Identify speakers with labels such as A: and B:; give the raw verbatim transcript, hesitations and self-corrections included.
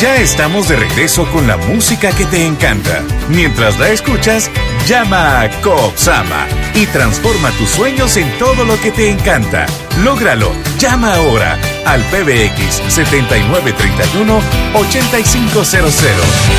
A: Ya estamos de regreso con la música que te encanta. Mientras la escuchas, llama a Coopsama y transforma tus sueños en todo lo que te encanta. Lógralo. Llama ahora al P B X setenta y nueve treinta y uno ochenta y cinco cero cero.